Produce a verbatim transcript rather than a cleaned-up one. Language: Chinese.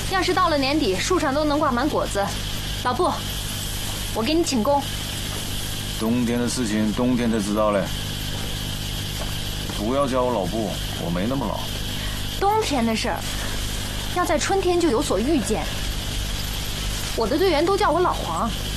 要是到了年底，树上都能挂满果子，老布，我给你请功。 冬天的事情，冬天才知道嘞。不要叫我老布，我没那么老。 冬天的事儿，要在春天就有所预见。我的队员都叫我老黄。